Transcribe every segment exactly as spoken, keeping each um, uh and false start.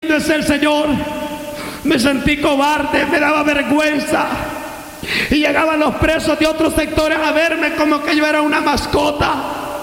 lindo es el Señor. Me sentí cobarde, me daba vergüenza. Y llegaban los presos de otros sectores a verme como que yo era una mascota.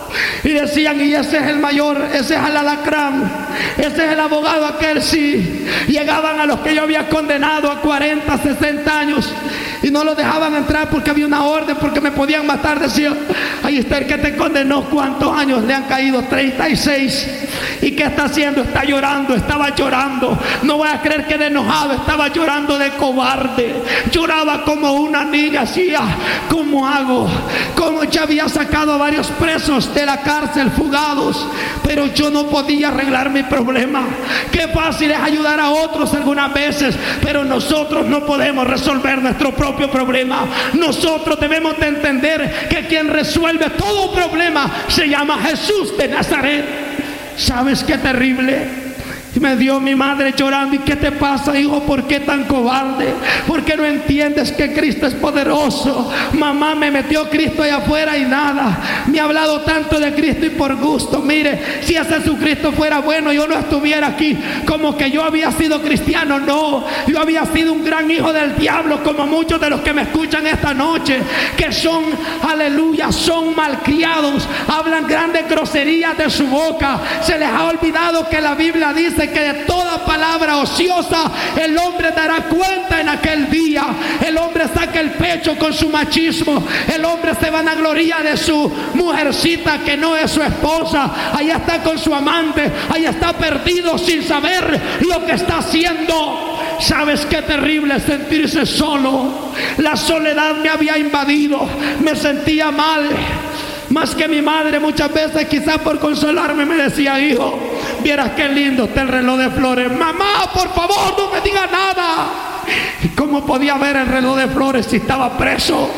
Y decían, y ese es el mayor, ese es el alacrán, ese es el abogado aquel, sí. Llegaban a los que yo había condenado a cuarenta, sesenta años y no los dejaban entrar porque había una orden, porque me podían matar. Decían, ahí está el que te condenó, ¿cuántos años le han caído? treinta y seis. ¿Y qué está haciendo? Está llorando. Estaba llorando. No voy a creer que de enojado, estaba llorando de cobarde. Lloraba como una niña. Decía, ¿cómo hago? Como ya había sacado a varios presos de la cárcel fugados, pero yo no podía arreglar mi problema. Qué fácil es ayudar a otros algunas veces, pero nosotros no podemos resolver nuestro propio problema. Nosotros debemos de entender que quien resuelve todo problema se llama Jesús de Nazaret. ¿Sabes qué terrible? Y me dio mi madre llorando. ¿Y qué te pasa, hijo? ¿Por qué tan cobarde? ¿Por qué no entiendes que Cristo es poderoso? Mamá, me metió Cristo allá afuera y nada. Me ha hablado tanto de Cristo y por gusto. Mire, si ese Jesucristo fuera bueno, yo no estuviera aquí. Como que yo había sido cristiano. No, yo había sido un gran hijo del diablo, como muchos de los que me escuchan esta noche, que son, aleluya, son malcriados, hablan grandes groserías de su boca. Se les ha olvidado que la Biblia dice que de toda palabra ociosa el hombre dará cuenta en aquel día. El hombre saca el pecho con su machismo. El hombre se vanagloria de su mujercita que no es su esposa. Ahí está con su amante. Ahí está perdido sin saber lo que está haciendo. ¿Sabes qué terrible es sentirse solo? La soledad me había invadido. Me sentía mal. Más que mi madre muchas veces, quizás por consolarme, me decía, hijo, vieras qué lindo está el reloj de flores. Mamá, por favor, no me diga nada. ¿Y cómo podía ver el reloj de flores si estaba preso?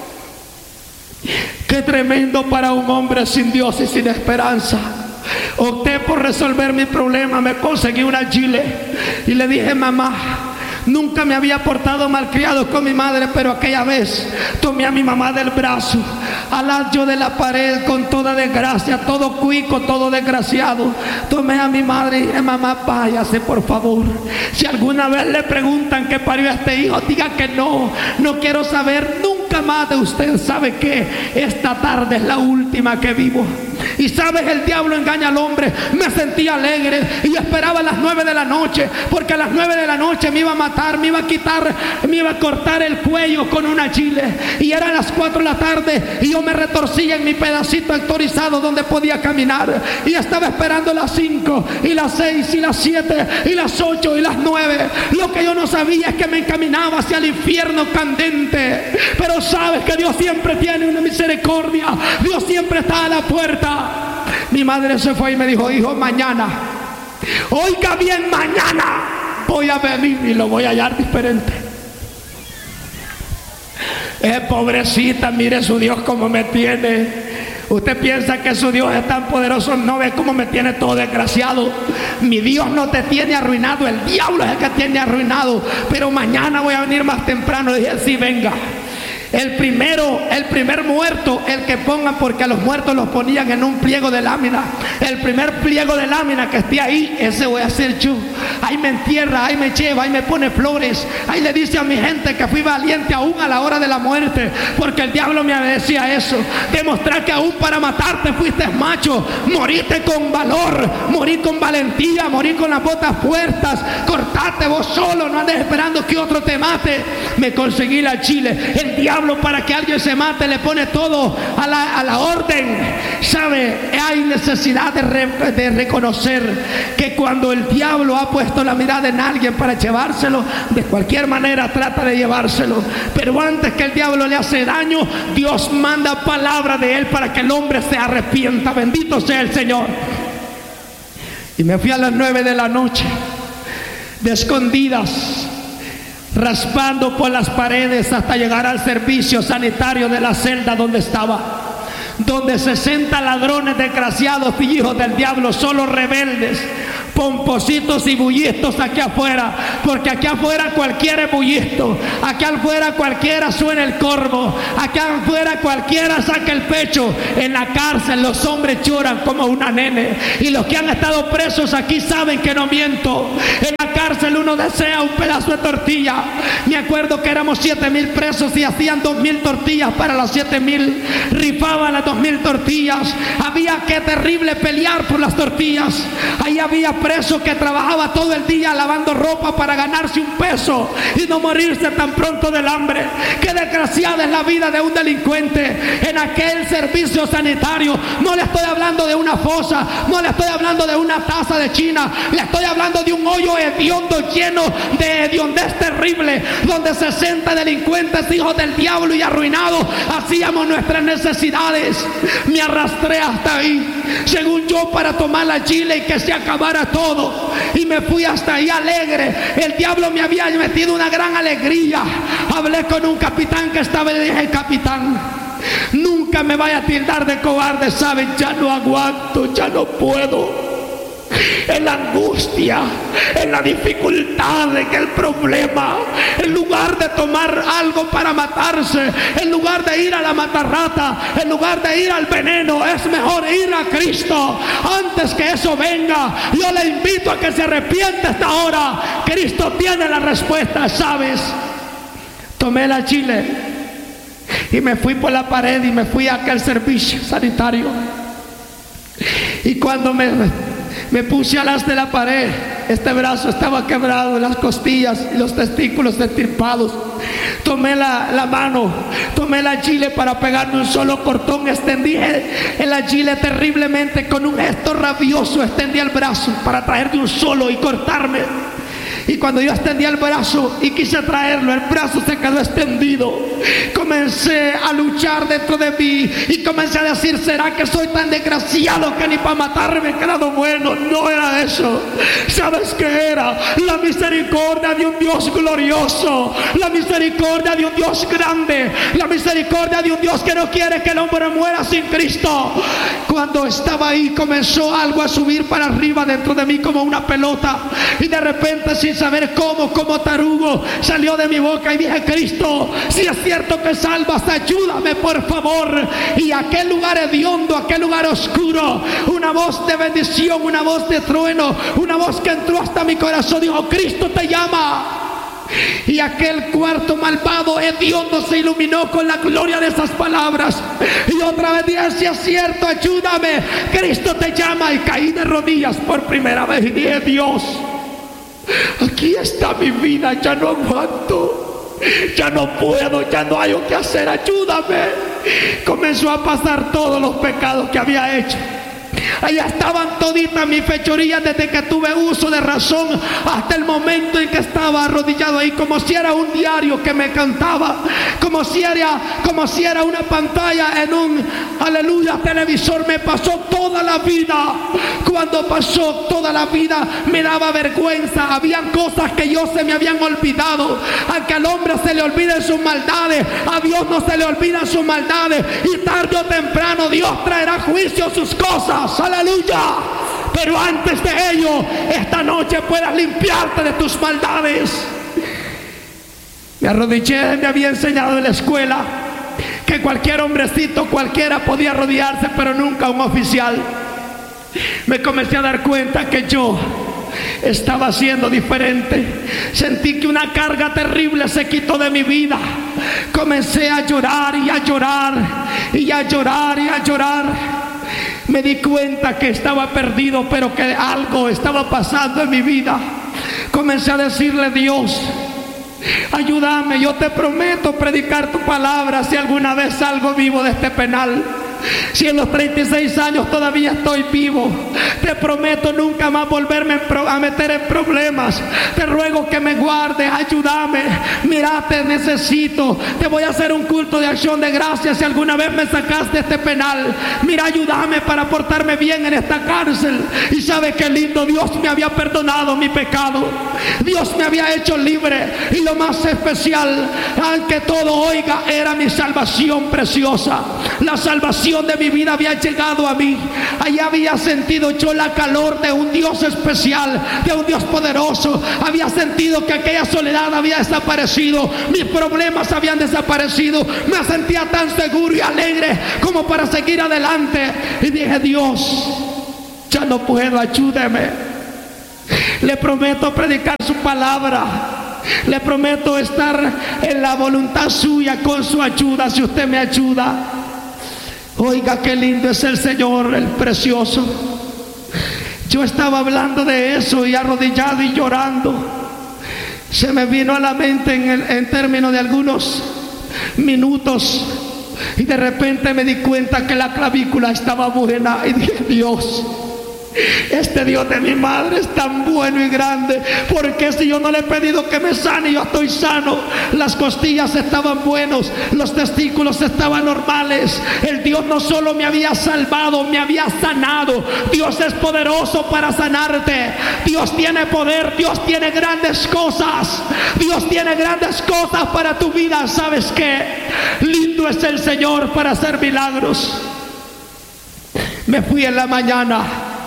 Qué tremendo para un hombre sin Dios y sin esperanza. Opté por resolver mi problema. Me conseguí una chile y le dije, mamá, nunca me había portado malcriado con mi madre, pero aquella vez tomé a mi mamá del brazo, al yo de la pared con toda desgracia, todo cuico, todo desgraciado. Tomé a mi madre y dije, mamá, váyase por favor. Si alguna vez le preguntan qué parió a este hijo, diga que no, no quiero saber nunca más de usted. ¿Sabe qué? Esta tarde es la última que vivo. Y sabes, el diablo engaña al hombre. Me sentía alegre y esperaba a las nueve de la noche, porque a las nueve de la noche me iba a matar, me iba a quitar, me iba a cortar el cuello con una chile. Y eran las cuatro de la tarde y yo me retorcía en mi pedacito autorizado donde podía caminar. Y estaba esperando las cinco y las seis y las siete y las ocho y las nueve. Lo que yo no sabía es que me encaminaba hacia el infierno candente. Pero sabes que Dios siempre tiene una misericordia. Dios siempre está a la puerta. Mi madre se fue y me dijo, hijo, mañana, oiga bien, mañana voy a venir y lo voy a hallar diferente. Eh, pobrecita, mire su Dios cómo me tiene. Usted piensa que su Dios es tan poderoso, no ve cómo me tiene todo desgraciado. Mi Dios no te tiene arruinado, el diablo es el que tiene arruinado. Pero mañana voy a venir más temprano. Dije, sí, venga. El primero, el primer muerto, el que pongan, porque a los muertos los ponían en un pliego de lámina. El primer pliego de lámina que esté ahí, ese voy a hacer yo. Ahí me entierra, ahí me lleva, ahí me pone flores. Ahí le dice a mi gente que fui valiente aún a la hora de la muerte, porque el diablo me decía eso. Demostrar que aún para matarte fuiste macho. Moriste con valor, morí con valentía, morí con las botas puestas. Cortate vos solo, no andes esperando que otro te mate. Me conseguí la chile. El diablo, para que alguien se mate, le pone todo a la, a la orden. ¿Sabe? Hay necesidad de, re, de reconocer que cuando el diablo ha puesto la mirada en alguien para llevárselo, de cualquier manera trata de llevárselo. Pero antes que el diablo le hace daño, Dios manda palabra de él para que el hombre se arrepienta. Bendito sea el Señor. Y me fui a las nueve de la noche, de escondidas, raspando por las paredes hasta llegar al servicio sanitario de la celda donde estaba, donde sesenta ladrones desgraciados y hijos del diablo, solo rebeldes, pompositos y bullistos aquí afuera, porque aquí afuera cualquiera es bullisto, aquí afuera cualquiera suena el corvo, aquí afuera cualquiera saca el pecho. En la cárcel los hombres lloran como una nene, y los que han estado presos aquí saben que no miento. En la hermano desea un pedazo de tortilla. Me acuerdo que éramos siete mil presos y hacían dos mil tortillas para las siete mil. Rifaban las dos mil tortillas. Había que terrible pelear por las tortillas. Ahí había preso que trabajaba todo el día lavando ropa para ganarse un peso y no morirse tan pronto del hambre. Qué desgraciada es la vida de un delincuente en aquel servicio sanitario. No le estoy hablando de una fosa, no le estoy hablando de una taza de China, le estoy hablando de un hoyo hediondo lleno de hediondez terrible, donde sesenta delincuentes, hijos del diablo y arruinados, hacíamos nuestras necesidades. Me arrastré hasta ahí, según yo, para tomar la chile y que se acabara todo, y me fui hasta ahí alegre. El diablo me había metido una gran alegría. Hablé con un capitán que estaba y le dije: capitán, nunca me vaya a tildar de cobarde, ¿saben? Ya no aguanto, ya no puedo. En la angustia, en la dificultad, en el problema, en lugar de tomar algo para matarse, en lugar de ir a la matarrata, en lugar de ir al veneno, es mejor ir a Cristo. Antes que eso venga, yo le invito a que se arrepienta esta hora. Cristo tiene la respuesta, ¿sabes? Tomé la chile y me fui por la pared y me fui a aquel servicio sanitario. Y cuando me, me puse a las de la pared, este brazo estaba quebrado, las costillas y los testículos estirpados. Tomé la, la mano, tomé la chile para pegarme un solo cortón. Extendí en la chile terriblemente, con un gesto rabioso extendí el brazo para traer de un solo y cortarme. Y cuando yo extendí el brazo y quise traerlo, el brazo se quedó extendido. Comencé a luchar dentro de mí y comencé a decir: ¿será que soy tan desgraciado que ni para matarme he quedado bueno? No era eso. ¿Sabes qué era? La misericordia de un Dios glorioso, la misericordia de un Dios grande, la misericordia de un Dios que no quiere que el hombre muera sin Cristo. Cuando estaba ahí, comenzó algo a subir para arriba dentro de mí como una pelota, y de repente, sin saber cómo, como tarugo, salió de mi boca y dije: Cristo, si es cierto que salvas, ayúdame por favor. Y aquel lugar hediondo, aquel lugar oscuro, una voz de bendición, una voz de trueno, una voz que entró hasta mi corazón, dijo: Cristo te llama. Y aquel cuarto malvado hediondo se iluminó con la gloria de esas palabras. Y otra vez dije: si es cierto, ayúdame, Cristo te llama. Y caí de rodillas por primera vez y dije: Dios, aquí está mi vida, ya no aguanto, ya no puedo, ya no hay que hacer, ayúdame. Comenzó a pasar todos los pecados que había hecho. Allá estaban toditas mis fechorías desde que tuve uso de razón hasta el momento en que estaba arrodillado ahí, como si era un diario que me cantaba, como si era, como si era una pantalla en un, aleluya, televisor. Me pasó toda la vida. Cuando pasó toda la vida me daba vergüenza. Habían cosas que yo se me habían olvidado. Aunque al hombre se le olviden sus maldades, a Dios no se le olvidan sus maldades, y tarde o temprano Dios traerá juicio a sus cosas. Aleluya. Pero antes de ello, esta noche puedas limpiarte de tus maldades. Me arrodillé. Me había enseñado en la escuela que cualquier hombrecito cualquiera podía arrodillarse, pero nunca un oficial. Me comencé a dar cuenta que yo estaba siendo diferente. Sentí que una carga terrible se quitó de mi vida. Comencé a llorar y a llorar y a llorar y a llorar. Me di cuenta que estaba perdido, pero que algo estaba pasando en mi vida. Comencé a decirle: Dios, ayúdame, yo te prometo predicar tu palabra si alguna vez salgo vivo de este penal. Si en los treinta y seis años todavía estoy vivo, te prometo nunca más volverme a meter en problemas. Te ruego que me guardes, ayúdame. Mira, te necesito. Te voy a hacer un culto de acción de gracias si alguna vez me sacaste de este penal. Mira, ayúdame para portarme bien en esta cárcel. Y sabe qué lindo, Dios me había perdonado mi pecado. Dios me había hecho libre. Y lo más especial, aunque todo, oiga, era mi salvación preciosa. La salvación de mi vida había llegado a mí. Allá había sentido yo la calor de un Dios especial, de un Dios poderoso. Había sentido que aquella soledad había desaparecido, mis problemas habían desaparecido. Me sentía tan seguro y alegre como para seguir adelante. Y dije: Dios, ya no puedo, ayúdeme. Le prometo predicar su palabra. Le prometo estar en la voluntad suya con su ayuda, si usted me ayuda. Oiga, qué lindo es el Señor, el precioso. Yo estaba hablando de eso y arrodillado y llorando. Se me vino a la mente en, el, en términos de algunos minutos, y de repente me di cuenta que la clavícula estaba buena y dije: Dios, este Dios de mi madre es tan bueno y grande, porque si yo no le he pedido que me sane, yo estoy sano. Las costillas estaban buenos, los testículos estaban normales. El Dios no solo me había salvado, me había sanado. Dios es poderoso para sanarte. Dios tiene poder, Dios tiene grandes cosas. Dios tiene grandes cosas para tu vida. ¿Sabes qué? Lindo es el Señor para hacer milagros. Me fui en la mañana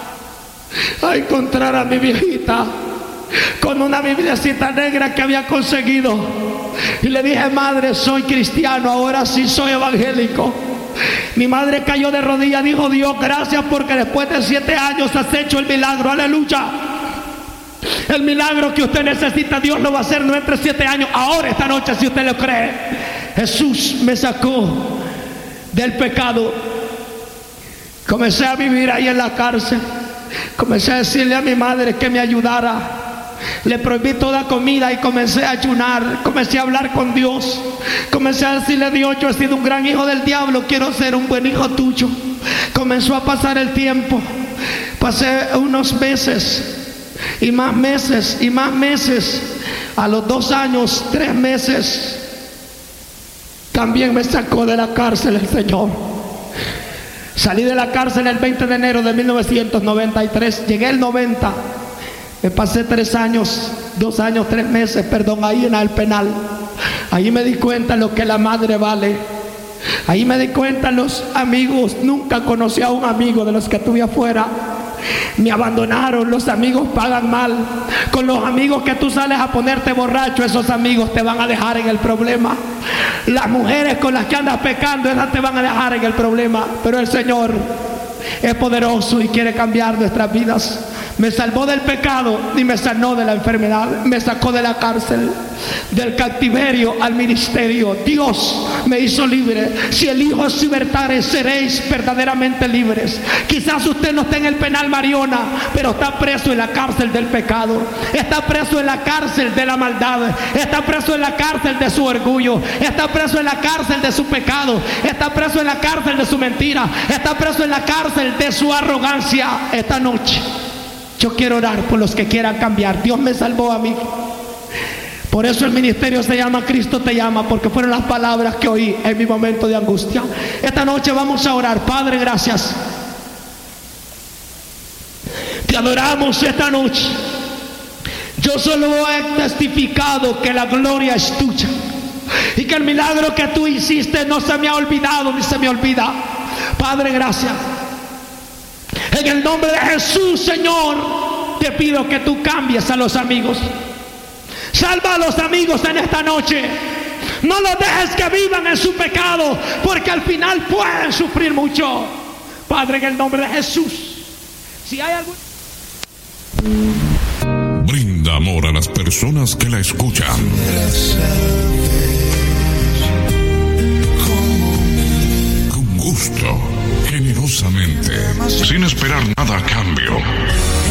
a encontrar a mi viejita con una bibliacita negra que había conseguido, y le dije: madre, soy cristiano, ahora sí soy evangélico. Mi madre cayó de rodillas, dijo: Dios, gracias, porque después de siete años has hecho el milagro. Aleluya. El milagro que usted necesita, Dios lo va a hacer no entre siete años, ahora, esta noche, si usted lo cree. Jesús me sacó del pecado. Comencé a vivir ahí en la cárcel. Comencé a decirle a mi madre que me ayudara. Le prohibí toda comida y comencé a ayunar. Comencé a hablar con Dios. Comencé a decirle: Dios, yo he sido un gran hijo del diablo, quiero ser un buen hijo tuyo. Comenzó a pasar el tiempo. Pasé unos meses y más meses y más meses. A los dos años, tres meses, también me sacó de la cárcel el Señor. Salí de la cárcel el veinte de enero de mil novecientos noventa y tres. Llegué el noventa. Me pasé tres años, dos años, tres meses, perdón, ahí en el penal. Ahí me di cuenta lo que la madre vale. Ahí me di cuenta los amigos. Nunca conocí a un amigo de los que tuve afuera. Me abandonaron. Los amigos pagan mal. Con los amigos que tú sales a ponerte borracho, esos amigos te van a dejar en el problema. Las mujeres con las que andas pecando, esas te van a dejar en el problema. Pero el Señor es poderoso y quiere cambiar nuestras vidas. Me salvó del pecado y me sanó de la enfermedad. Me sacó de la cárcel, del cautiverio al ministerio. Dios me hizo libre. Si el Hijo os libertare, seréis verdaderamente libres. Quizás usted no esté en el penal Mariona, pero está preso en la cárcel del pecado. Está preso en la cárcel de la maldad. Está preso en la cárcel de su orgullo. Está preso en la cárcel de su pecado. Está preso en la cárcel de su mentira. Está preso en la cárcel de su arrogancia. Esta noche yo quiero orar por los que quieran cambiar. Dios me salvó a mí. Por eso el ministerio se llama Cristo te llama, porque fueron las palabras que oí en mi momento de angustia. Esta noche vamos a orar. Padre, gracias. Te adoramos esta noche. Yo solo he testificado que la gloria es tuya y que el milagro que tú hiciste no se me ha olvidado ni se me olvida. Padre, gracias. En el nombre de Jesús, Señor, te pido que tú cambies a los amigos. Salva a los amigos en esta noche. No los dejes que vivan en su pecado, porque al final pueden sufrir mucho. Padre, en el nombre de Jesús, si hay algún... Brinda amor a las personas que la escuchan. Con gusto, generosamente, sin esperar nada a cambio.